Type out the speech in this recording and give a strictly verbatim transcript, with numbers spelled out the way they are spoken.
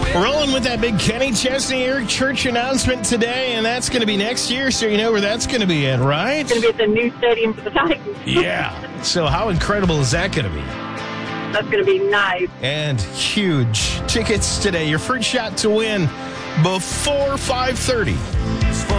Rolling with that big Kenny Chesney Eric Church announcement today, and that's going to be next year, so you know where that's going to be at, right? It's going to be at the new stadium for the Titans. Yeah. So how incredible is that going to be? That's going to be nice. And huge. Tickets today. Your first shot to win before five thirty.